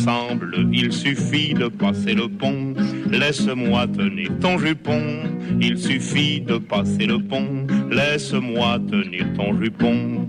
Il suffit de passer le pont, laisse-moi tenir ton jupon. Il suffit de passer le pont, laisse-moi tenir ton jupon.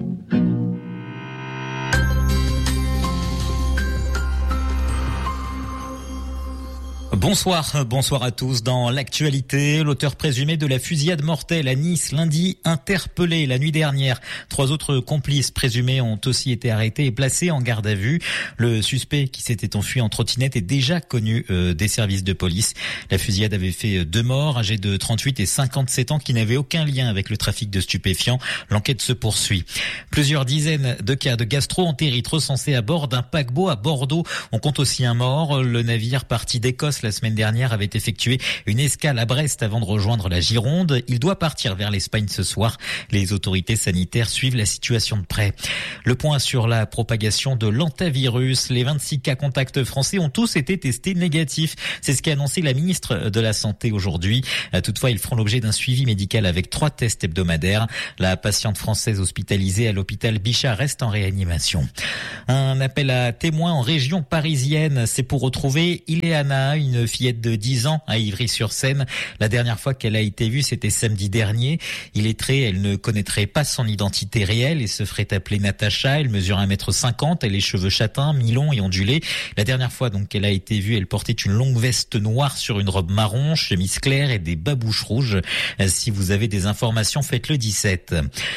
Bonsoir à tous. Dans l'actualité, l'auteur présumé de la fusillade mortelle à Nice lundi interpellé la nuit dernière. 3 autres complices présumés ont aussi été arrêtés et placés en garde à vue. Le suspect qui s'était enfui en trottinette est déjà connu des services de police. La fusillade avait fait 2 morts, âgés de 38 et 57 ans, qui n'avaient aucun lien avec le trafic de stupéfiants. L'enquête se poursuit. Plusieurs dizaines de cas de gastro-entérite recensés à bord d'un paquebot à Bordeaux. On compte aussi un mort. Le navire parti d'Écosse la semaine dernière avait effectué une escale à Brest avant de rejoindre la Gironde. Il doit partir vers l'Espagne ce soir. Les autorités sanitaires suivent la situation de près. Le point sur la propagation de l'hantavirus. Les 26 cas contacts français ont tous été testés négatifs. C'est ce qu'a annoncé la ministre de la Santé aujourd'hui. Toutefois, ils feront l'objet d'un suivi médical avec 3 tests hebdomadaires. La patiente française hospitalisée à l'hôpital Bichat reste en réanimation. Un appel à témoins en région parisienne. C'est pour retrouver Ileana, une fillette de 10 ans à Ivry-sur-Seine. La dernière fois qu'elle a été vue, c'était samedi dernier. Illettrée, elle ne connaîtrait pas son identité réelle et se ferait appeler Natacha. Elle mesure 1m50, elle a les cheveux châtains, mi-longs et ondulés. La dernière fois donc qu'elle a été vue, elle portait une longue veste noire sur une robe marron, chemise claire et des babouches rouges. Si vous avez des informations, faites-le 17.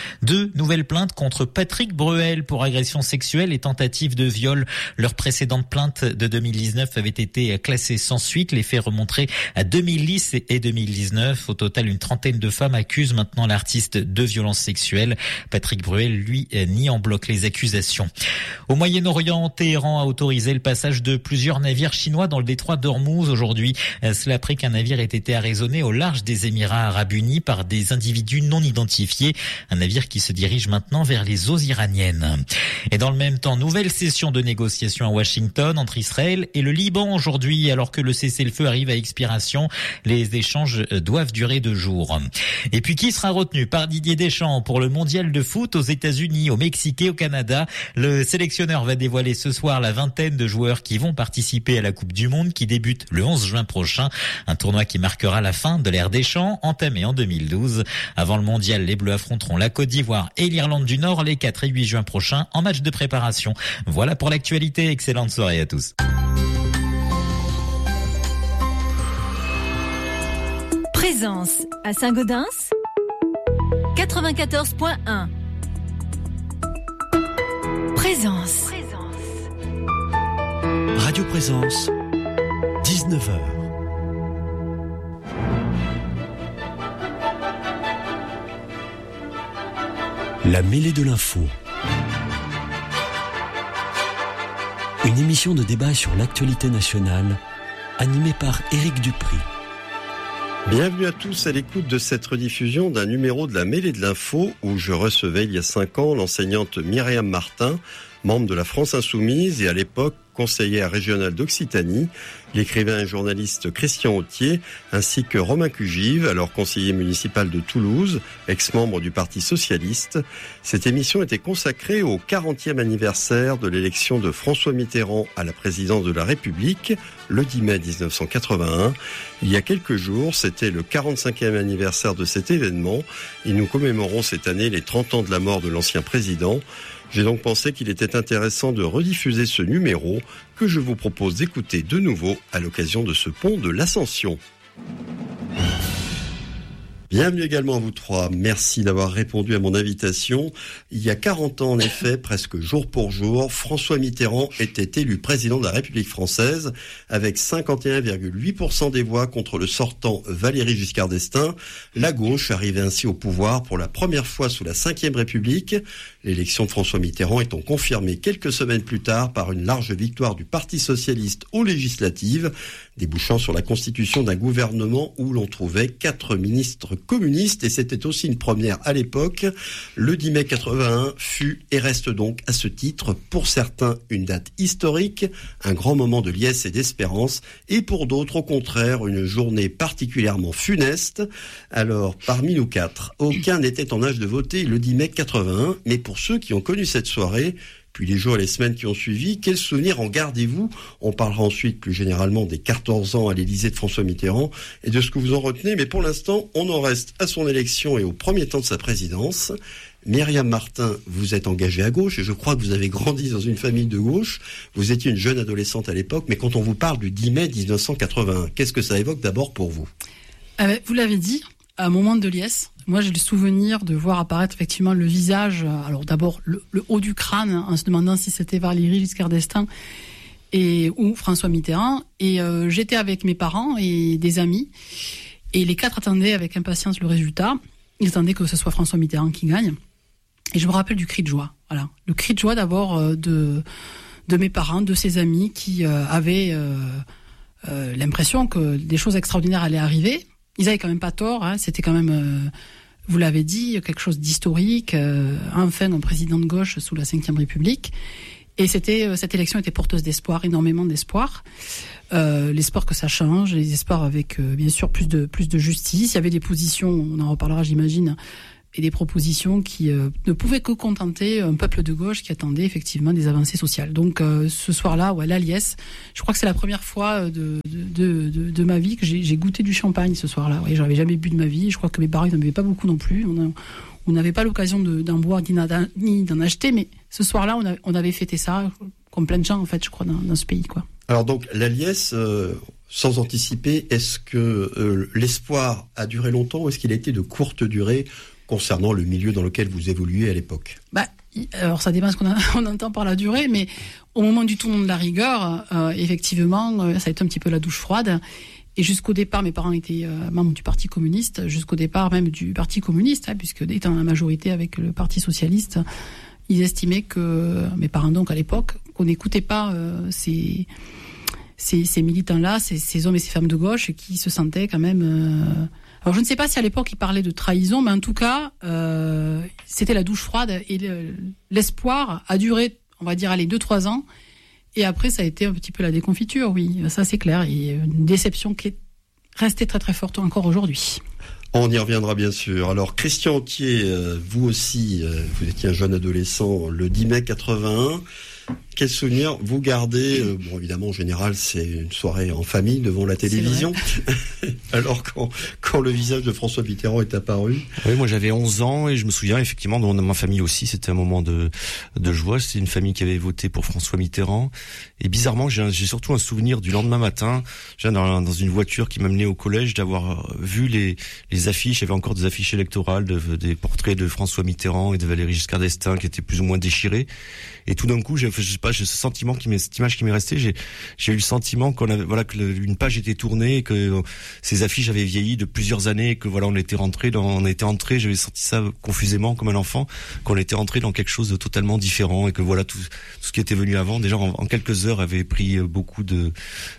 2 nouvelles plaintes contre Patrick Bruel pour agression sexuelle et tentative de viol. Leur précédente plainte de 2019 avait été classée sans suite. Les faits remonteraient à 2010 et 2019. Au total, une trentaine de femmes accusent maintenant l'artiste de violences sexuelles. Patrick Bruel, lui, nie en bloc les accusations. Au Moyen-Orient, Téhéran a autorisé le passage de plusieurs navires chinois dans le détroit d'Ormuz aujourd'hui. Cela après qu'un navire ait été arraisonné au large des Émirats arabes unis par des individus non identifiés. Un navire qui se dirige maintenant vers les eaux iraniennes. Et dans le même temps, nouvelle session de négociation à Washington entre Israël et le Liban aujourd'hui, alors que le cessez-le-feu arrive à expiration. Les échanges doivent durer 2 jours. Et puis, qui sera retenu par Didier Deschamps pour le mondial de foot aux États-Unis, au Mexique et au Canada? Le sélectionneur va dévoiler ce soir la vingtaine de joueurs qui vont participer à la Coupe du Monde qui débute le 11 juin prochain. Un tournoi qui marquera la fin de l'ère Deschamps, entamé en 2012. Avant le mondial, les Bleus affronteront la Côte d'Ivoire et l'Irlande du Nord les 4 et 8 juin prochains en match de préparation. Voilà pour l'actualité. Excellente soirée à tous. Présence à Saint-Gaudens 94.1. Présence. Radio Présence 19h. La mêlée de l'info. Une émission de débat sur l'actualité nationale animée par Éric Dupry. Bienvenue à tous à l'écoute de cette rediffusion d'un numéro de la mêlée de l'info où je recevais il y a 5 ans l'enseignante Myriam Martin, membre de la France Insoumise et à l'époque conseillère régionale d'Occitanie, l'écrivain et journaliste Christian Autier, ainsi que Romain Cugive, alors conseiller municipal de Toulouse, ex-membre du Parti Socialiste. Cette émission était consacrée au 40e anniversaire de l'élection de François Mitterrand à la présidence de la République, le 10 mai 1981. Il y a quelques jours, c'était le 45e anniversaire de cet événement et nous commémorons cette année les 30 ans de la mort de l'ancien président. J'ai donc pensé qu'il était intéressant de rediffuser ce numéro que je vous propose d'écouter de nouveau à l'occasion de ce pont de l'Ascension. Bienvenue également à vous 3. Merci d'avoir répondu à mon invitation. Il y a 40 ans, en effet, presque jour pour jour, François Mitterrand était élu président de la République française avec 51,8% des voix contre le sortant Valéry Giscard d'Estaing. La gauche arrivait ainsi au pouvoir pour la première fois sous la Ve République. L'élection de François Mitterrand étant confirmée quelques semaines plus tard par une large victoire du Parti socialiste aux législatives, débouchant sur la constitution d'un gouvernement où l'on trouvait 4 ministres communistes, et c'était aussi une première à l'époque. Le 10 mai 81 fut et reste donc à ce titre pour certains une date historique, un grand moment de liesse et d'espérance, et pour d'autres au contraire une journée particulièrement funeste. Alors parmi nous 4, aucun n'était en âge de voter le 10 mai 81, mais pour ceux qui ont connu cette soirée, puis les jours et les semaines qui ont suivi. Quels souvenirs en gardez-vous? On parlera ensuite plus généralement des 14 ans à l'Élysée de François Mitterrand et de ce que vous en retenez, mais pour l'instant, on en reste à son élection et au premier temps de sa présidence. Myriam Martin, vous êtes engagée à gauche et je crois que vous avez grandi dans une famille de gauche. Vous étiez une jeune adolescente à l'époque, mais quand on vous parle du 10 mai 1981, qu'est-ce que ça évoque d'abord pour vous? Vous l'avez dit, à un moment de liesse, moi j'ai le souvenir de voir apparaître effectivement le visage, alors d'abord le haut du crâne, en se demandant si c'était Valéry Giscard d'Estaing ou François Mitterrand. Et j'étais avec mes parents et des amis, et les 4 attendaient avec impatience le résultat. Ils attendaient que ce soit François Mitterrand qui gagne. Et je me rappelle du cri de joie. Voilà, le cri de joie d'abord de mes parents, de ses amis qui avaient l'impression que des choses extraordinaires allaient arriver. Ils avaient quand même pas tort. Hein. C'était quand même, vous l'avez dit, quelque chose d'historique. Enfin, un président de gauche sous la Ve République. Et cette élection était porteuse d'espoir, énormément d'espoir. L'espoir que ça change, les espoirs avec bien sûr plus de justice. Il y avait des positions, on en reparlera j'imagine, et des propositions qui ne pouvaient que contenter un peuple de gauche qui attendait effectivement des avancées sociales. Donc ce soir-là, la liesse, je crois que c'est la première fois de ma vie que j'ai goûté du champagne ce soir-là. Ouais, j'avais jamais bu de ma vie, je crois que mes parents n'en avaient pas beaucoup non plus. On n'avait pas l'occasion d'en boire ni d'en acheter, mais ce soir-là, on avait fêté ça, comme plein de gens en fait, je crois, dans ce pays, quoi. Alors donc, la liesse, sans anticiper, est-ce que l'espoir a duré longtemps ou est-ce qu'il a été de courte durée concernant le milieu dans lequel vous évoluez à l'époque? Alors ça dépend ce qu'on entend par la durée, mais au moment du tournant de la rigueur, effectivement, ça a été un petit peu la douche froide. Et jusqu'au départ, mes parents étaient membres du Parti communiste, jusqu'au départ même du Parti communiste, puisque étant la majorité avec le Parti socialiste, ils estimaient que, mes parents donc à l'époque, qu'on n'écoutait pas ces militants-là, ces hommes et ces femmes de gauche qui se sentaient quand même... Alors je ne sais pas si à l'époque ils parlaient de trahison, mais en tout cas, c'était la douche froide et l'espoir a duré, on va dire, 2-3 ans. Et après, ça a été un petit peu la déconfiture, oui, ça c'est clair. Et une déception qui est restée très très forte encore aujourd'hui. On y reviendra bien sûr. Alors Christian Authier, vous aussi, vous étiez un jeune adolescent le 10 mai 81. Quel souvenir vous gardez? Bon, évidemment, en général, c'est une soirée en famille devant la télévision. Alors, quand le visage de François Mitterrand est apparu. Oui, moi j'avais 11 ans et je me souviens effectivement dans ma famille aussi, c'était un moment de joie. C'était une famille qui avait voté pour François Mitterrand. Et bizarrement, j'ai surtout un souvenir du lendemain matin, dans une voiture qui m'amenait au collège, d'avoir vu les affiches. Il y avait encore des affiches électorales, des portraits de François Mitterrand et de Valéry Giscard d'Estaing qui étaient plus ou moins déchirés. Et tout d'un coup, j'ai ce sentiment cette image qui m'est restée. J'ai eu le sentiment une page était tournée, et que ces affiches avaient vieilli de plusieurs années, et que on était entré, j'avais senti ça confusément comme un enfant, qu'on était entré dans quelque chose de totalement différent, et que tout ce qui était venu avant, déjà en quelques heures, avait pris beaucoup de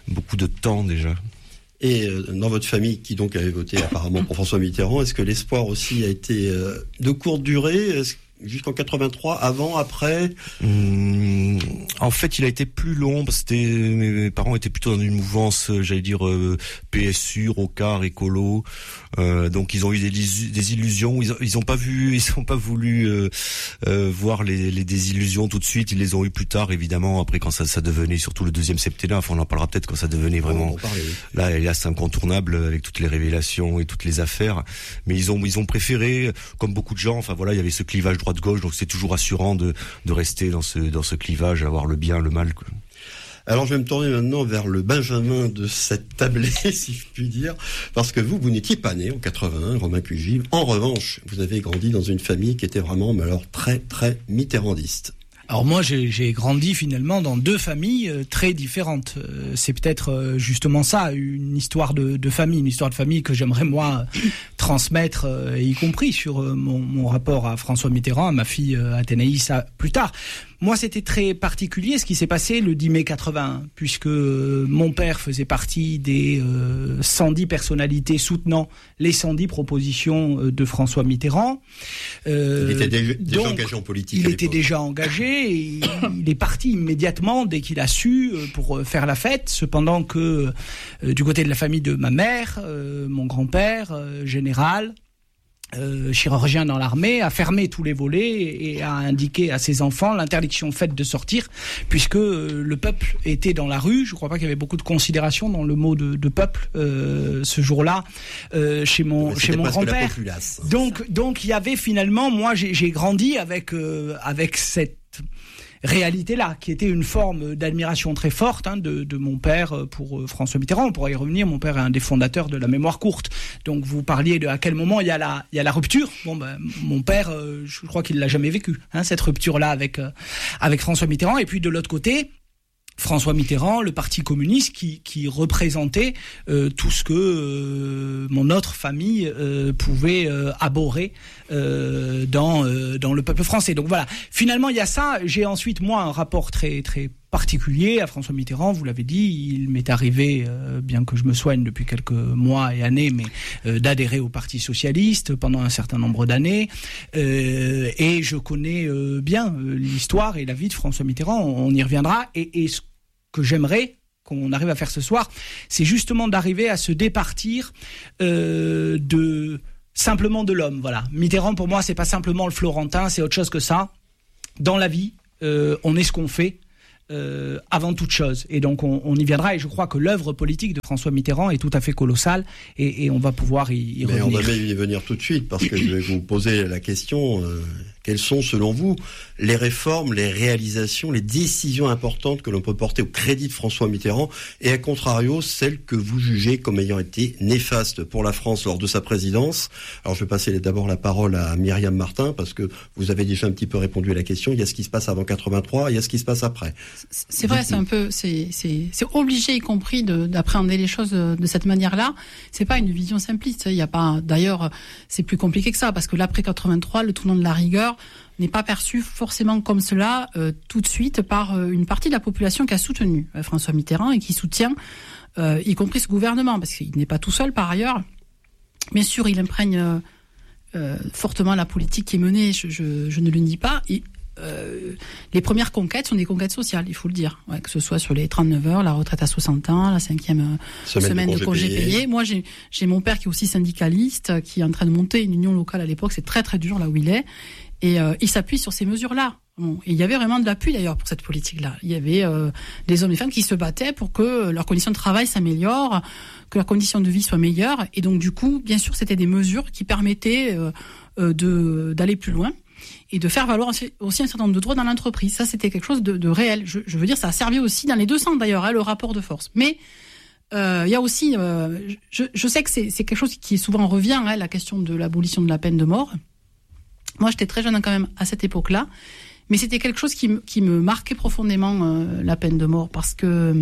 temps déjà. Et dans votre famille, qui donc avait voté apparemment pour François Mitterrand, est-ce que l'espoir aussi a été de courte durée? Jusqu'en 83, avant, après? En fait, il a été plus long. Mes parents étaient plutôt dans une mouvance, j'allais dire, PSU, Rocard, écolo. Donc ils ont eu des illusions. Ils ont pas voulu voir les désillusions tout de suite. Ils les ont eu plus tard, évidemment. Après, quand ça devenait, surtout le deuxième septennat. Enfin, on en parlera peut-être quand ça devenait vraiment. Là, c'est incontournable avec toutes les révélations et toutes les affaires. Mais ils ont préféré, comme beaucoup de gens. Enfin voilà, il y avait ce clivage droite-gauche, donc c'est toujours rassurant de rester dans ce clivage, avoir le bien, le mal, quoi. Alors je vais me tourner maintenant vers le Benjamin de cette tablée, si je puis dire, parce que vous n'étiez pas né en 81, Romain Pugy. En revanche, vous avez grandi dans une famille qui était vraiment, très, très mitterrandiste. Alors moi, j'ai grandi finalement dans 2 familles très différentes. C'est peut-être justement ça, une histoire de famille que j'aimerais moi transmettre, y compris sur mon rapport à François Mitterrand, à ma fille Athénaïs plus tard. Moi, c'était très particulier ce qui s'est passé le 10 mai 81, puisque mon père faisait partie des 110 personnalités soutenant les 110 propositions de François Mitterrand. Il était déjà engagé en politique. Il était déjà engagé et il est parti immédiatement dès qu'il a su pour faire la fête. Cependant que du côté de la famille de ma mère, mon grand-père, général, chirurgien dans l'armée, a fermé tous les volets et a indiqué à ses enfants l'interdiction faite de sortir, puisque le peuple était dans la rue. Je crois pas qu'il y avait beaucoup de considération dans le mot de peuple ce jour-là chez mon grand-père. Donc il y avait finalement, moi j'ai grandi avec cette réalité-là, qui était une forme d'admiration très forte de mon père pour François Mitterrand. On pourra y revenir. Mon père est un des fondateurs de la mémoire courte. Donc vous parliez de à quel moment il y a la rupture. Mon père, je crois qu'il l'a jamais vécu, cette rupture-là avec François Mitterrand. Et puis de l'autre côté, François Mitterrand, le Parti communiste qui représentait tout ce que mon autre famille pouvait abhorrer dans le peuple français. Donc voilà, finalement il y a ça. J'ai ensuite moi un rapport très très particulier à François Mitterrand. Vous l'avez dit, il m'est arrivé, bien que je me soigne depuis quelques mois et années, mais d'adhérer au Parti socialiste pendant un certain nombre d'années. Et je connais bien l'histoire et la vie de François Mitterrand. On y reviendra. Et ce que j'aimerais qu'on arrive à faire ce soir, c'est justement d'arriver à se départir simplement de l'homme. Voilà. Mitterrand, pour moi, c'est pas simplement le Florentin, c'est autre chose que ça. Dans la vie, on est ce qu'on fait. Avant toute chose. Et donc on y viendra, et je crois que l'œuvre politique de François Mitterrand est tout à fait colossale, et on va pouvoir y revenir. On va même y venir tout de suite, parce que je vais vous poser la question, quelles sont selon vous les réformes, les réalisations, les décisions importantes que l'on peut porter au crédit de François Mitterrand, et à contrario celles que vous jugez comme ayant été néfastes pour la France lors de sa présidence? Alors je vais passer d'abord la parole à Myriam Martin, parce que vous avez déjà un petit peu répondu à la question. Il y a ce qui se passe avant 83, il y a ce qui se passe après. C'est vrai, c'est obligé, y compris d'appréhender les choses de cette manière-là. C'est pas une vision simpliste. Il y a pas, d'ailleurs, c'est plus compliqué que ça, parce que l'après 83, le tournant de la rigueur n'est pas perçu forcément comme cela tout de suite par une partie de la population qui a soutenu François Mitterrand et qui soutient, y compris ce gouvernement, parce qu'il n'est pas tout seul par ailleurs. Bien sûr, il imprègne fortement la politique qui est menée. Je ne le nie pas. Les premières conquêtes sont des conquêtes sociales, il faut le dire, que ce soit sur les 39 heures, la retraite à 60 ans, la 5e semaine de congé payé. Moi, j'ai mon père qui est aussi syndicaliste, qui est en train de monter une union locale à l'époque. C'est très très dur là où il est, et il s'appuie sur ces mesures-là. Bon, et il y avait vraiment de l'appui d'ailleurs pour cette politique-là. Il y avait des hommes et femmes qui se battaient pour que leurs conditions de travail s'améliorent, que leurs conditions de vie soient meilleures. Et donc du coup, bien sûr, c'était des mesures qui permettaient d'aller plus loin et de faire valoir aussi un certain nombre de droits dans l'entreprise. Ça, c'était quelque chose de réel. Je veux dire, ça a servi aussi dans les deux sens d'ailleurs, le rapport de force. Mais il y a aussi, je sais que c'est quelque chose qui souvent revient, la question de l'abolition de la peine de mort. Moi, j'étais très jeune quand même à cette époque-là, mais c'était quelque chose qui me marquait profondément, la peine de mort, parce que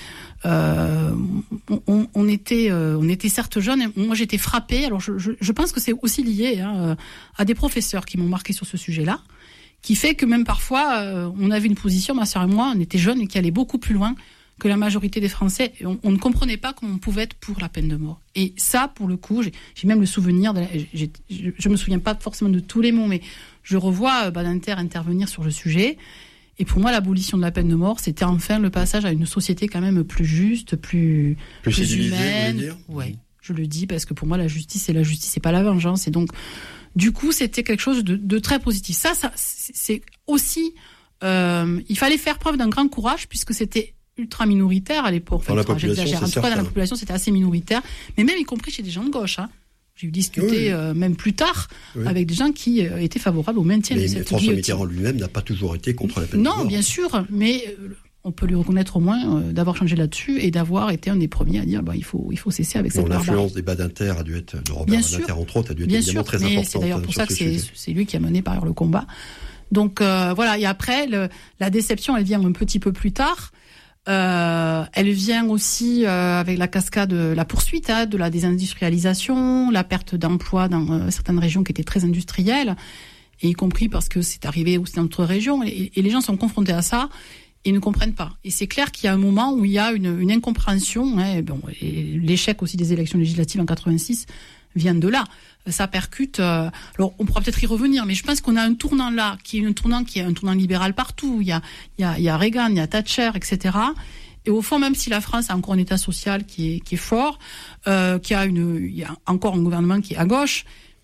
on était certes jeunes, et moi j'étais frappée. Alors je pense que c'est aussi lié à des professeurs qui m'ont marqué sur ce sujet-là, qui fait que même parfois on avait une position, ma sœur et moi, on était jeunes et qui allait beaucoup plus loin que la majorité des Français. Et on ne comprenait pas comment on pouvait être pour la peine de mort. Et ça, pour le coup, j'ai même le souvenir, je me souviens pas forcément de tous les mots, mais je revois Badinter intervenir sur le sujet. Et pour moi, l'abolition de la peine de mort, c'était enfin le passage à une société quand même plus juste, plus humaine. Ouais, je le dis parce que pour moi, la justice, c'est pas la vengeance. Et donc, du coup, c'était quelque chose de très positif. Ça, c'est aussi, il fallait faire preuve d'un grand courage, puisque c'était ultra minoritaire à l'époque. Enfin, j'exagère. En tout cas, dans la population, c'était assez minoritaire, mais même y compris chez des gens de gauche. J'ai eu discuté même plus tard avec des gens qui étaient favorables au maintien de cette guillotine. Mais François Mitterrand lui-même n'a pas toujours été contre la peine de mort. Non, bien sûr, mais on peut lui reconnaître au moins d'avoir changé là-dessus et d'avoir été un des premiers à dire il faut cesser avec cette barbarie. L'influence des Badinter a dû être, de Robert Badinter entre autres, a dû être évidemment très importante. C'est d'ailleurs pour ça que c'est lui qui a mené par ailleurs le combat. Donc voilà, et après, la déception, elle vient un petit peu plus tard. Elle vient aussi avec la cascade, la poursuite de la désindustrialisation, la perte d'emplois dans certaines régions qui étaient très industrielles, et y compris parce que c'est arrivé aussi dans d'autres régions, et les gens sont confrontés à ça et ne comprennent pas. Et c'est clair qu'il y a un moment où il y a une incompréhension. Et l'échec aussi des élections législatives en 86 vient de là. Ça percute. Alors on pourra peut-être y revenir, mais je pense qu'on a un tournant là qui est un tournant libéral partout. Il y a Reagan, il y a Thatcher, etc. Et au fond, même si la France a encore un État social qui est fort, il y a encore un gouvernement qui est à gauche,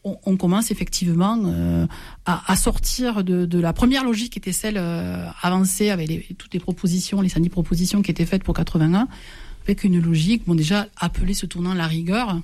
on commence effectivement à sortir de la première logique qui était celle avancée avec toutes les propositions, les 110 propositions qui étaient faites pour 81, avec une logique, déjà appelée ce tournant la rigueur.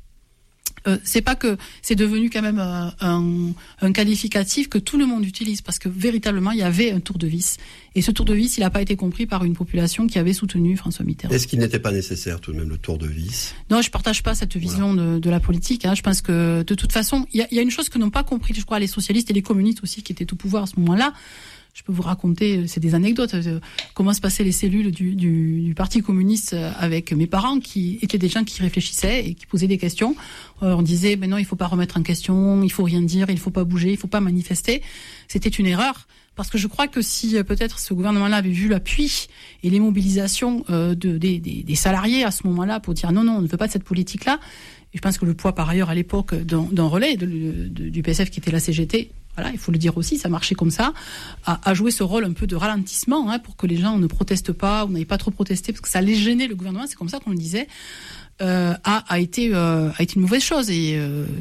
C'est pas que c'est devenu quand même un qualificatif que tout le monde utilise, parce que véritablement il y avait un tour de vis, et ce tour de vis il n'a pas été compris par une population qui avait soutenu François Mitterrand. Est-ce qu'il n'était pas nécessaire tout de même le tour de vis? Non, je partage pas cette vision de la politique. Je pense que de toute façon il y a une chose que n'ont pas compris, je crois, les socialistes et les communistes aussi qui étaient au pouvoir à ce moment-là. Je peux vous raconter, c'est des anecdotes, comment se passaient les cellules du Parti communiste avec mes parents, qui étaient des gens qui réfléchissaient et qui posaient des questions. On disait, non, il faut pas remettre en question, il faut rien dire, il faut pas bouger, il faut pas manifester. C'était une erreur. Parce que je crois que si peut-être ce gouvernement-là avait vu l'appui et les mobilisations des salariés à ce moment-là pour dire non, on ne veut pas de cette politique-là, et je pense que le poids par ailleurs à l'époque d'un relais du PSF qui était la CGT, voilà, il faut le dire aussi, ça marchait comme ça, a joué ce rôle un peu de ralentissement pour que les gens ne protestent pas, ou n'aient pas trop protesté, parce que ça allait gêner le gouvernement, c'est comme ça qu'on le disait, a été une mauvaise chose. Et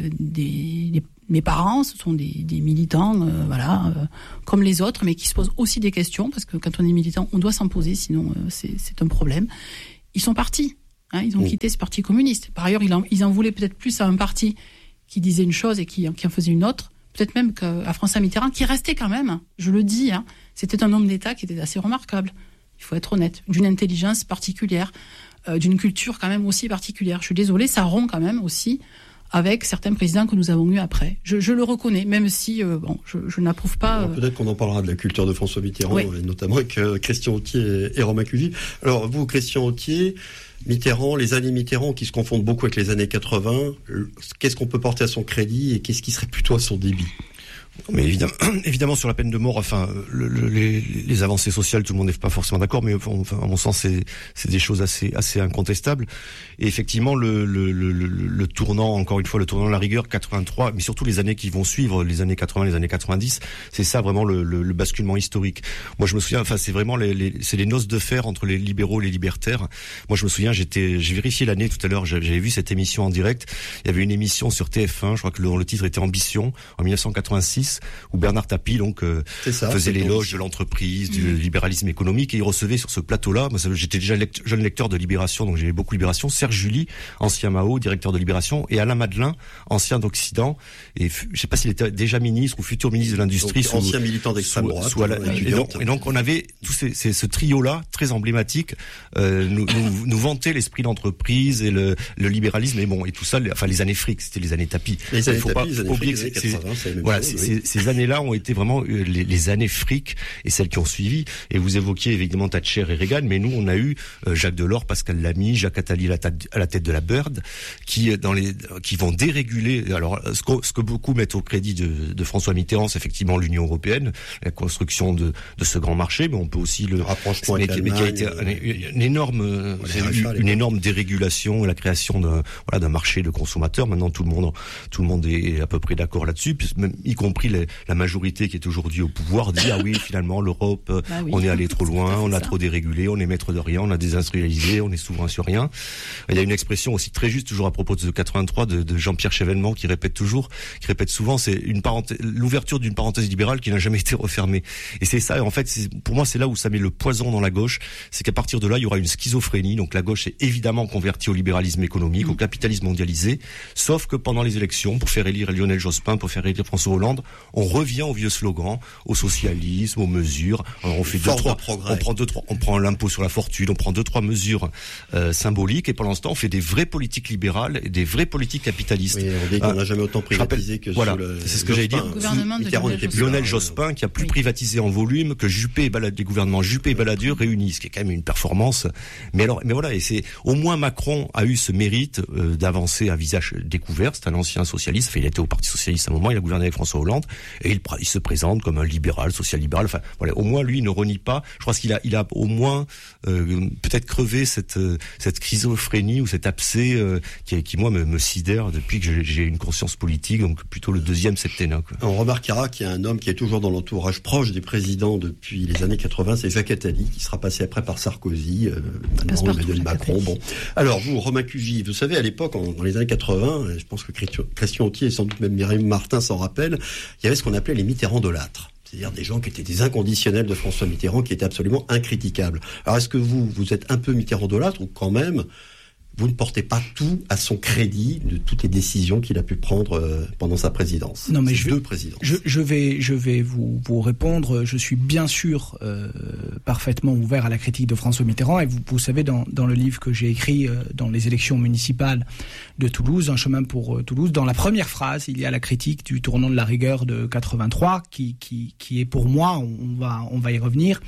mes parents, ce sont des militants, comme les autres, mais qui se posent aussi des questions, parce que quand on est militant, on doit s'en poser, sinon c'est un problème. Ils sont partis, ils ont quitté ce parti communiste. Par ailleurs, ils en voulaient peut-être plus à un parti qui disait une chose et qui en faisait une autre. Peut-être même qu'à François Mitterrand, qui restait quand même, je le dis, c'était un homme d'État qui était assez remarquable, il faut être honnête, d'une intelligence particulière, d'une culture quand même aussi particulière. Je suis désolée, ça rompt quand même aussi avec certains présidents que nous avons eus après. Je le reconnais, même si je n'approuve pas... Alors, peut-être qu'on en parlera de la culture de François Mitterrand, et notamment avec Christian Authier et Romain Cugy. Alors vous, Christian Authier, Mitterrand, les années Mitterrand qui se confondent beaucoup avec les années 80, qu'est-ce qu'on peut porter à son crédit et qu'est-ce qui serait plutôt à son débit? Mais évidemment sur la peine de mort, les avancées sociales, tout le monde n'est pas forcément d'accord, mais à mon sens, c'est des choses assez incontestables. Et effectivement, le tournant, encore une fois, le tournant de la rigueur, 83, mais surtout les années qui vont suivre, les années 80, les années 90, c'est ça vraiment le basculement historique. Moi, je me souviens, c'est vraiment c'est les noces de fer entre les libéraux et les libertaires. Moi, je me souviens, j'ai vérifié l'année tout à l'heure, j'avais vu cette émission en direct. Il y avait une émission sur TF1, je crois que le titre était Ambition, en 1986. Où Bernard Tapie faisait l'éloge de l'entreprise, du libéralisme économique, et il recevait sur ce plateau-là, j'étais déjà jeune lecteur de Libération, donc j'aimais beaucoup Libération, Serge July, ancien Mao, directeur de Libération, et Alain Madelin, ancien d'Occident, et je sais pas s'il était déjà ministre ou futur ministre de l'Industrie, ancien militant d'extrême droite, et donc on avait tout ce trio-là très emblématique, nous vantait l'esprit d'entreprise et le libéralisme, et tout ça, les années fric, c'était les années Tapie. Les années Tapie, les années fric, les années 80, c'est la même chose. Ces années-là ont été vraiment les années fric et celles qui ont suivi. Et vous évoquiez évidemment Thatcher et Reagan, mais nous on a eu Jacques Delors, Pascal Lamy, Jacques Attali à la tête de la Bird, qui vont déréguler. Alors ce que beaucoup mettent au crédit de François Mitterrand, c'est effectivement l'Union européenne, la construction de ce grand marché, mais on peut aussi le rapprochement avec l'Allemagne, qui a été une énorme dérégulation et la création d'un marché de consommateurs. Maintenant tout le monde est à peu près d'accord là-dessus, même y compris la majorité qui est aujourd'hui au pouvoir dit finalement l'Europe, on est allé trop loin, on a trop dérégulé, on est maître de rien, on a désindustrialisé, on est souverain sur rien. Il y a une expression aussi très juste toujours à propos de 83 de Jean-Pierre Chevènement qui répète souvent, c'est l'ouverture d'une parenthèse libérale qui n'a jamais été refermée. Et c'est ça, en fait, pour moi c'est là où ça met le poison dans la gauche, c'est qu'à partir de là il y aura une schizophrénie. Donc la gauche est évidemment convertie au libéralisme économique, au capitalisme mondialisé, sauf que pendant les élections, pour faire élire Lionel Jospin, pour faire élire François Hollande, on revient au vieux slogan, au socialisme, aux mesures. Alors on fait on prend l'impôt sur la fortune, on prend 2-3 mesures symboliques, et pendant ce temps on fait des vraies politiques libérales et des vraies politiques capitalistes. Oui, on dit qu'on n'a jamais autant privatisé que voilà, sous le c'est ce que j'allais dire. Lionel Jospin qui a plus privatisé en volume que les gouvernements Juppé et Balladur réunis, ce qui est quand même une performance. Mais voilà, et c'est au moins Macron a eu ce mérite d'avancer à visage découvert. C'est un ancien socialiste, il était au Parti socialiste à un moment, il a gouverné avec François Hollande. présente, et il se présente comme un libéral, social-libéral. Enfin, voilà, au moins lui, il ne renie pas. Je crois qu'il a au moins peut-être crevé cette schizophrénie ou cet abcès qui moi me sidère depuis que j'ai une conscience politique, donc plutôt le deuxième septennat. On remarquera qu'il y a un homme qui est toujours dans l'entourage proche des présidents depuis les années 80, c'est Jacques Attali, qui sera passé après par Sarkozy, maintenant Emmanuel Macron. Bon. Alors vous, Romain Cugy, vous savez, à l'époque, dans les années 80, je pense que Christian Auty et sans doute même Myriam Martin s'en rappellent, il y avait ce qu'on appelait les Mitterrandolâtres. C'est-à-dire des gens qui étaient des inconditionnels de François Mitterrand, qui étaient absolument incritiquables. Alors est-ce que vous êtes un peu Mitterrandolâtre ou quand même vous ne portez pas tout à son crédit de toutes les décisions qu'il a pu prendre pendant sa présidence? Non, mais deux présidences. Je vais vous répondre. Je suis bien sûr parfaitement ouvert à la critique de François Mitterrand. Et vous savez, dans le livre que j'ai écrit dans les élections municipales de Toulouse, Un chemin pour Toulouse, dans la première phrase, il y a la critique du tournant de la rigueur de 83, qui est pour moi, on va y revenir,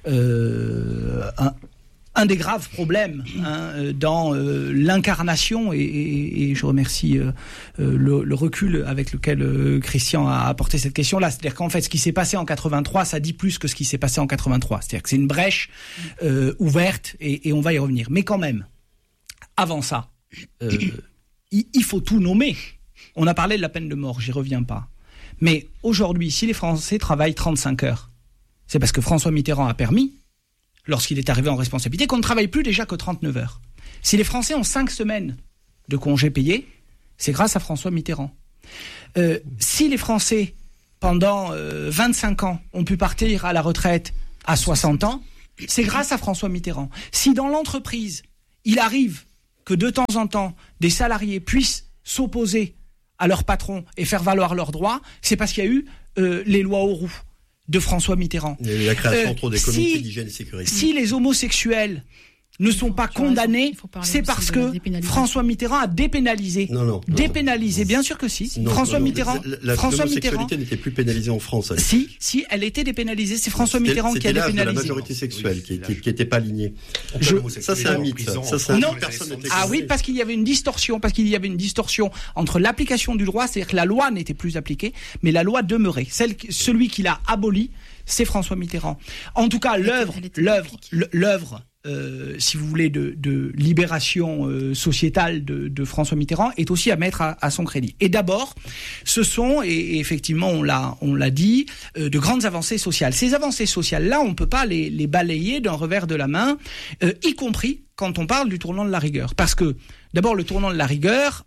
un des graves problèmes dans l'incarnation, et je remercie le recul avec lequel Christian a apporté cette question-là. C'est-à-dire qu'en fait, ce qui s'est passé en 83, ça dit plus que ce qui s'est passé en 83. C'est-à-dire que c'est une brèche ouverte, et on va y revenir. Mais quand même, avant ça, il faut tout nommer. On a parlé de la peine de mort, j'y reviens pas. Mais aujourd'hui, si les Français travaillent 35 heures, c'est parce que François Mitterrand a permis, lorsqu'il est arrivé en responsabilité, qu'on ne travaille plus déjà que 39 heures. Si les Français ont 5 semaines de congés payés, c'est grâce à François Mitterrand. Si les Français, pendant 25 ans, ont pu partir à la retraite à 60 ans, c'est grâce à François Mitterrand. Si dans l'entreprise, il arrive que de temps en temps, des salariés puissent s'opposer à leur patron et faire valoir leurs droits, c'est parce qu'il y a eu les lois Auroux de François Mitterrand. Et la création entre des comités d'hygiène et sécurité. Si les homosexuels ne sont pas condamnés, c'est parce que François Mitterrand a dépénalisé. Non. Dépénalisé, bien sûr que si. François Mitterrand. L'homosexualité n'était plus pénalisée en France. Si, elle était dépénalisée. C'est François Mitterrand qui a dépénalisé. C'était l'âge de la majorité sexuelle qui n'était pas alignée. Ça, c'est un mythe. Non. Oui, parce qu'il y avait une distorsion. Entre l'application du droit, c'est-à-dire que la loi n'était plus appliquée, mais la loi demeurait. Celui qui l'a abolie, c'est François Mitterrand. En tout cas, l'œuvre, si vous voulez, de libération sociétale de François Mitterrand est aussi à mettre à son crédit. Et d'abord, ce sont, et effectivement on l'a dit, de grandes avancées sociales. Ces avancées sociales-là, on ne peut pas les balayer d'un revers de la main, y compris quand on parle du tournant de la rigueur. Parce que, d'abord, le tournant de la rigueur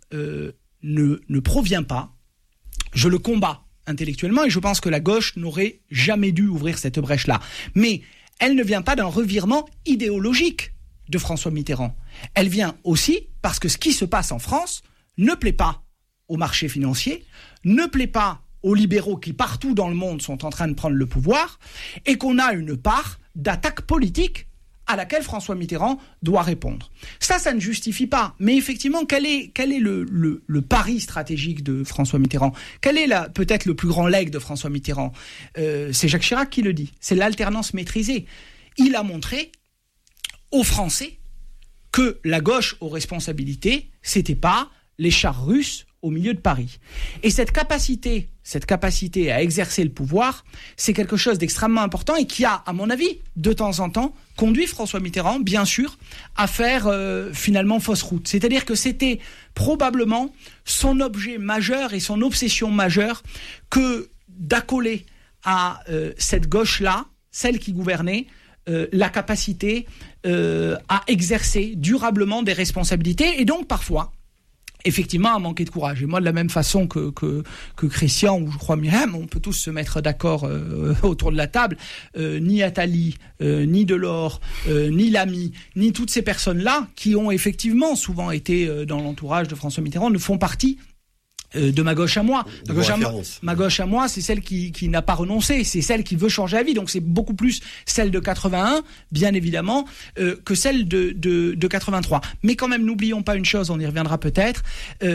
ne provient pas, je le combats intellectuellement, et je pense que la gauche n'aurait jamais dû ouvrir cette brèche-là. Mais elle ne vient pas d'un revirement idéologique de François Mitterrand. Elle vient aussi parce que ce qui se passe en France ne plaît pas aux marchés financiers, ne plaît pas aux libéraux qui partout dans le monde sont en train de prendre le pouvoir, et qu'on a une part d'attaque politique à laquelle François Mitterrand doit répondre. Ça ne justifie pas. Mais effectivement, quel est le pari stratégique de François Mitterrand? Quel est peut-être le plus grand legs de François Mitterrand? C'est Jacques Chirac qui le dit. C'est l'alternance maîtrisée. Il a montré aux Français que la gauche aux responsabilités, c'était pas les chars russes au milieu de Paris. Et cette capacité à exercer le pouvoir, c'est quelque chose d'extrêmement important et qui a, à mon avis, de temps en temps, conduit François Mitterrand, bien sûr, à faire finalement fausse route. C'est-à-dire que c'était probablement son objet majeur et son obsession majeure que d'accoler à cette gauche-là, celle qui gouvernait, la capacité à exercer durablement des responsabilités et donc parfois effectivement à manquer de courage. Et moi, de la même façon que Christian, ou je crois Myriam, on peut tous se mettre d'accord autour de la table, ni Attali, ni Delors, ni Lamy, ni toutes ces personnes-là, qui ont effectivement souvent été dans l'entourage de François Mitterrand, ne font partie de ma gauche à moi. Ma gauche à moi, c'est celle qui n'a pas renoncé, c'est celle qui veut changer la vie, donc c'est beaucoup plus celle de 81, bien évidemment, que celle de 83. Mais quand même, n'oublions pas une chose, on y reviendra peut-être,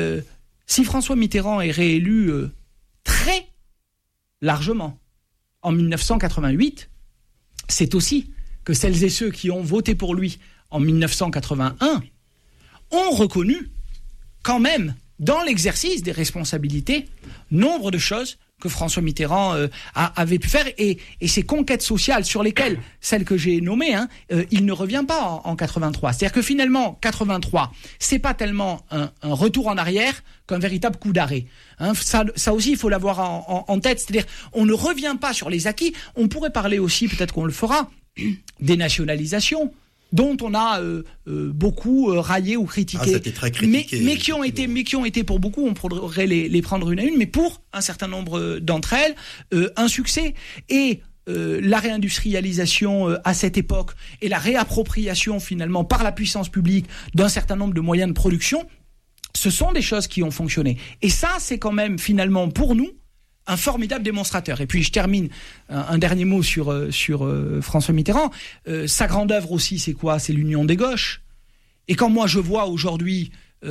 si François Mitterrand est réélu très largement en 1988, c'est aussi que celles et ceux qui ont voté pour lui en 1981 ont reconnu quand même dans l'exercice des responsabilités, nombre de choses que François Mitterrand avait pu faire, et ces conquêtes sociales sur lesquelles, celles que j'ai nommées, il ne revient pas en 83. C'est-à-dire que finalement, 83, c'est pas tellement un retour en arrière qu'un véritable coup d'arrêt. Ça aussi, il faut l'avoir en tête. C'est-à-dire, on ne revient pas sur les acquis. On pourrait parler aussi, peut-être qu'on le fera, des nationalisations dont on a beaucoup raillé ou critiqué, c'était très critiqué, mais qui ont été pour beaucoup, on pourrait les prendre une à une, mais pour un certain nombre d'entre elles, un succès. Et la réindustrialisation à cette époque et la réappropriation finalement par la puissance publique d'un certain nombre de moyens de production, ce sont des choses qui ont fonctionné. Et ça, c'est quand même finalement pour nous un formidable démonstrateur. Et puis je termine un dernier mot sur François Mitterrand. Sa grande œuvre aussi, c'est quoi ? C'est l'union des gauches. Et quand moi je vois aujourd'hui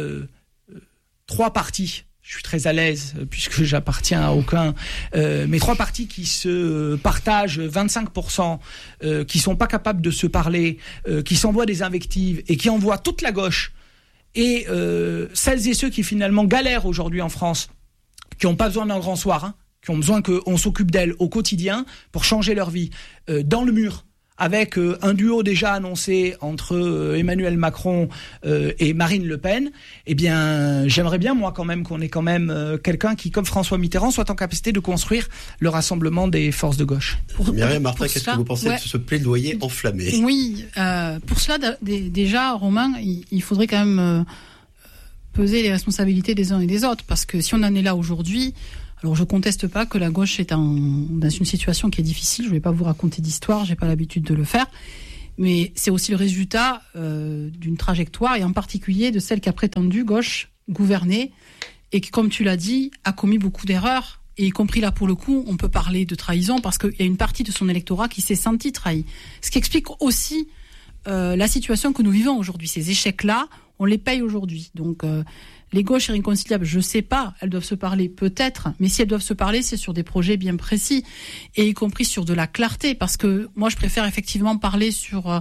3 partis, je suis très à l'aise puisque j'appartiens à aucun, mais 3 partis qui se partagent 25%, qui sont pas capables de se parler, qui s'envoient des invectives et qui envoient toute la gauche, et celles et ceux qui finalement galèrent aujourd'hui en France, qui n'ont pas besoin d'un grand soir, qui ont besoin qu'on s'occupe d'elles au quotidien pour changer leur vie, dans le mur, avec un duo déjà annoncé entre Emmanuel Macron et Marine Le Pen, eh bien, j'aimerais bien, moi, quand même, qu'on ait quand même quelqu'un qui, comme François Mitterrand, soit en capacité de construire le rassemblement des forces de gauche. Myriam Martin, qu'est-ce que vous pensez de ce plaidoyer enflammé ? Oui, pour cela, déjà, Romain, il faudrait quand même peser les responsabilités des uns et des autres, parce que si on en est là aujourd'hui, alors je conteste pas que la gauche est dans une situation qui est difficile, je vais pas vous raconter d'histoire, j'ai pas l'habitude de le faire, mais c'est aussi le résultat d'une trajectoire, et en particulier de celle qui a prétendu gauche gouverner, et qui, comme tu l'as dit, a commis beaucoup d'erreurs, et y compris là pour le coup, on peut parler de trahison, parce qu'il y a une partie de son électorat qui s'est senti trahi. Ce qui explique aussi la situation que nous vivons aujourd'hui. Ces échecs-là, on les paye aujourd'hui. Donc les gauches irréconciliables, je sais pas, elles doivent se parler peut-être, mais si elles doivent se parler, c'est sur des projets bien précis, et y compris sur de la clarté, parce que moi je préfère effectivement parler sur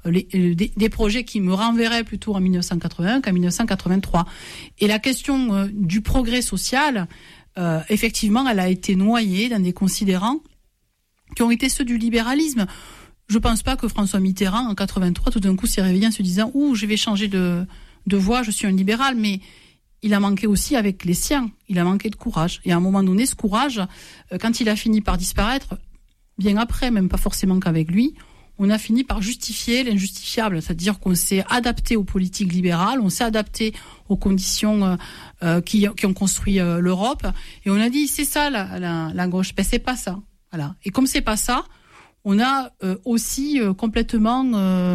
des projets qui me renverraient plutôt en 1981 qu'en 1983. Et la question du progrès social, effectivement, elle a été noyée dans des considérants qui ont été ceux du libéralisme. Je pense pas que François Mitterrand, en 83, tout d'un coup s'est réveillé en se disant « Ouh, je vais changer de voie, je suis un libéral », mais il a manqué aussi avec les siens, il a manqué de courage. Et à un moment donné, ce courage, quand il a fini par disparaître, bien après, même pas forcément qu'avec lui, on a fini par justifier l'injustifiable, c'est-à-dire qu'on s'est adapté aux politiques libérales, on s'est adapté aux conditions qui ont construit l'Europe, et on a dit c'est ça la gauche, ben c'est pas ça. Voilà. Et comme c'est pas ça, on a aussi complètement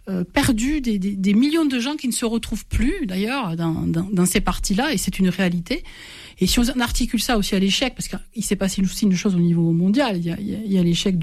perdu des millions de gens qui ne se retrouvent plus d'ailleurs dans ces partis-là, et c'est une réalité. Et si on articule ça aussi à l'échec, parce qu'il s'est passé aussi une chose au niveau mondial, il y a l'échec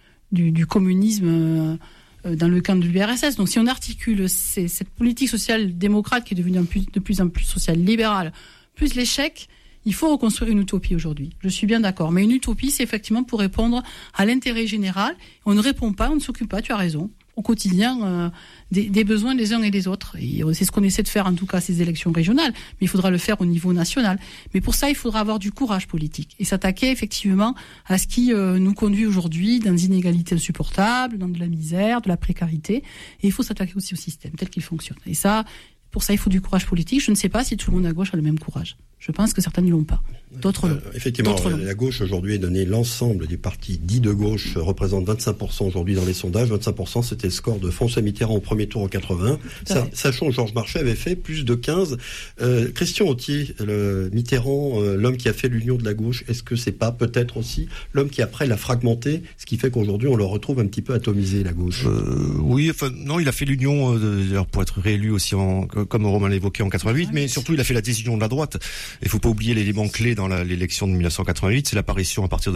du communisme dans le camp de l'URSS. Donc si on articule cette politique social-démocrate qui est devenue de plus en plus social-libérale, plus l'échec, il faut reconstruire une utopie aujourd'hui. Je suis bien d'accord. Mais une utopie, c'est effectivement pour répondre à l'intérêt général. On ne répond pas, on ne s'occupe pas, tu as raison, au quotidien des besoins des uns et des autres. Et c'est ce qu'on essaie de faire en tout cas à ces élections régionales, mais il faudra le faire au niveau national. Mais pour ça, il faudra avoir du courage politique et s'attaquer effectivement à ce qui nous conduit aujourd'hui dans des inégalités insupportables, dans de la misère, de la précarité. Et il faut s'attaquer aussi au système tel qu'il fonctionne. Et ça, pour ça, il faut du courage politique. Je ne sais pas si tout le monde à gauche a le même courage. Je pense que certains ne l'ont pas. D'autres l'ont. Effectivement, la gauche aujourd'hui est donnée, l'ensemble des partis dits de gauche représente 25% aujourd'hui dans les sondages. 25%, c'était le score de François Mitterrand au premier tour en 80. Sachant que Georges Marchais avait fait plus de 15. Christian Authier, Mitterrand, l'homme qui a fait l'union de la gauche, est-ce que c'est pas peut-être aussi l'homme qui après l'a fragmenté, ce qui fait qu'aujourd'hui on le retrouve un petit peu atomisé, la gauche? Oui, enfin non, il a fait l'union pour être réélu aussi comme Romain l'évoquait en 88, mais surtout il a fait la désunion de la droite. Il faut pas oublier l'élément clé dans l'élection de 1988, c'est l'apparition à partir de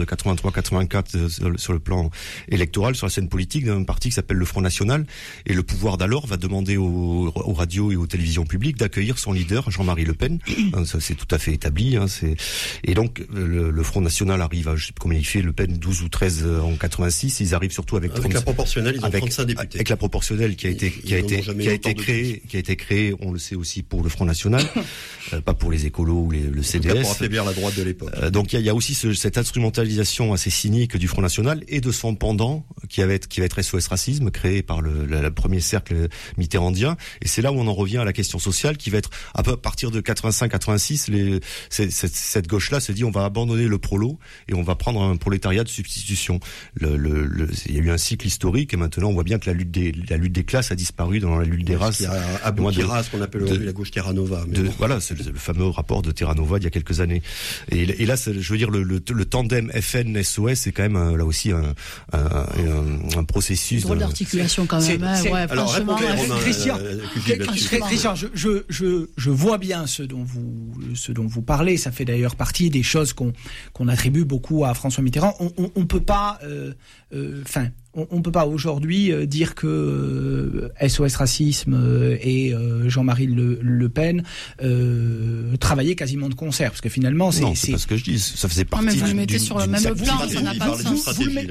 83-84 sur le plan électoral, sur la scène politique, d'un parti qui s'appelle le Front National, et le pouvoir d'alors va demander aux radios et aux télévisions publiques d'accueillir son leader, Jean-Marie Le Pen. Ça c'est tout à fait établi. Et donc le Front National arrive à, je sais pas combien il fait, Le Pen 12 ou 13 en 86. Ils arrivent surtout avec la proportionnelle, ils ont 35 députés. Avec la proportionnelle qui a été créée on le sait aussi pour le Front National, pas pour les écolos ou le CDS. Pour affaiblir la droite de l'époque. Donc il y a aussi cette instrumentalisation assez cynique du Front National et de son pendant qui va être SOS Racisme, créé par le premier cercle mitterrandien. Et c'est là où on en revient à la question sociale qui va être à partir de 85-86. Cette gauche-là se dit on va abandonner le prolo et on va prendre un prolétariat de substitution. Il y a eu un cycle historique et maintenant on voit bien que la lutte des classes a disparu dans la lutte des races. Il y a abouti ce qu'on appelle aujourd'hui la gauche Terra Nova. Voilà, c'est le fameux rapport de Terra Nova d'il y a quelques années. Et là, je veux dire, le tandem FN-SOS, c'est quand même là aussi un processus. Drôle d'articulation quand même. Alors, Christian, je vois bien ce dont vous parlez. Ça fait d'ailleurs partie des choses qu'on attribue beaucoup à François Mitterrand. On peut pas, on peut pas aujourd'hui dire que SOS Racisme et Jean-Marie Le Pen travaillaient quasiment de concert, parce que finalement c'est pas ce que je dis. Ça faisait partie. Mais vous le mettez sur le même plan, ça n'a pas de sens.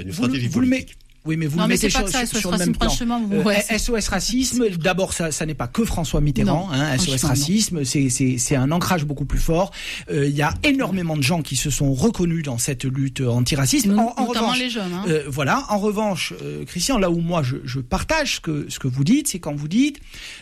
Oui, mais vous le mettez sur le même plan. SOS Racisme, d'abord, ça n'est pas que François Mitterrand. SOS Racisme, c'est un ancrage beaucoup plus fort. Il y a énormément de gens qui se sont reconnus dans cette lutte antiraciste. Notamment les jeunes. Voilà. En revanche, Christian, là où moi je partage ce que vous dites, c'est quand vous dites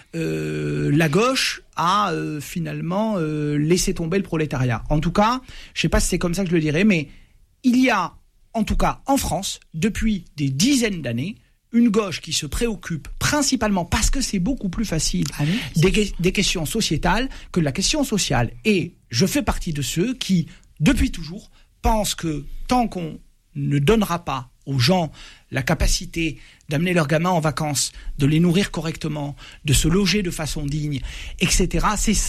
la gauche a finalement laissé tomber le prolétariat. En tout cas, je sais pas si c'est comme ça que je le dirais, mais il y a en tout cas en France, depuis des dizaines d'années, une gauche qui se préoccupe principalement, parce que c'est beaucoup plus facile, des questions sociétales que de la question sociale. Et je fais partie de ceux qui, depuis toujours, pensent que tant qu'on ne donnera pas aux gens la capacité d'amener leurs gamins en vacances, de les nourrir correctement, de se loger de façon digne, etc., c'est